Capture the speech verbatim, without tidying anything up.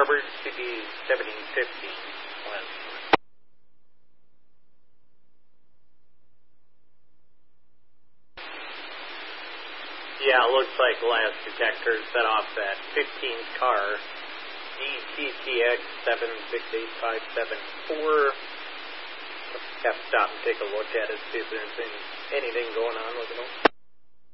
Starboard C B seventeen fifteen west. Yeah, it looks like last detector set off that fifteenth car, D T C X seven six eight five seven four. Have to stop and take a look at it, see if there's any, anything going on with it.